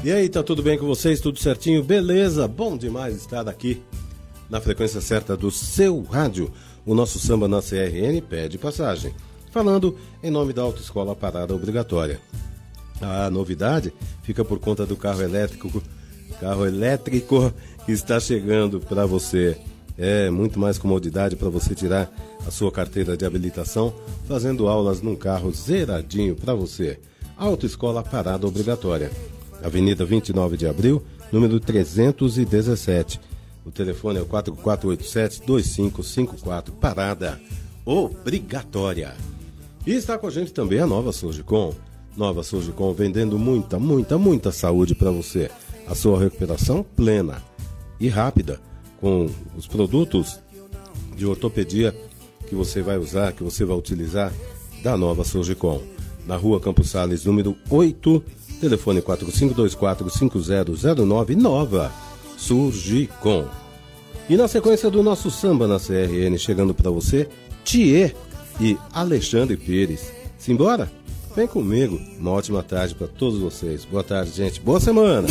E aí, tá tudo bem com vocês? Tudo certinho? Beleza? Bom demais estar aqui na frequência certa do seu rádio. O nosso Samba na CRN pede passagem. Falando em nome da Autoescola Parada Obrigatória. A novidade fica por conta do carro elétrico que está chegando para você. É muito mais comodidade para você tirar a sua carteira de habilitação, fazendo aulas num carro zeradinho para você. Autoescola Parada Obrigatória. Avenida 29 de Abril, número 317. O telefone é o 4487-2554. Parada Obrigatória. E está com a gente também a Nova Surgicom. Nova Surgicom vendendo muita saúde para você. A sua recuperação plena e rápida com os produtos de ortopedia que você vai usar, que você vai utilizar da Nova Surgicom. Na rua Campos Sales, número 8, telefone 4524-5009, Nova Surgicom. E na sequência do nosso Samba na CRN, chegando para você, Thier e Alexandre Pires. Simbora? Vem comigo. Uma ótima tarde para todos vocês. Boa tarde, gente. Boa semana.